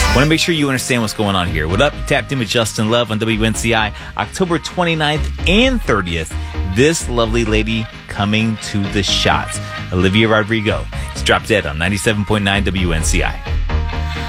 Want to make sure you understand what's going on here. What up? Tapped in with Justin Love on WNCI, October 29th and 30th. This lovely lady coming to the shots. Olivia Rodrigo. It's Drop Dead on 97.9 WNCI.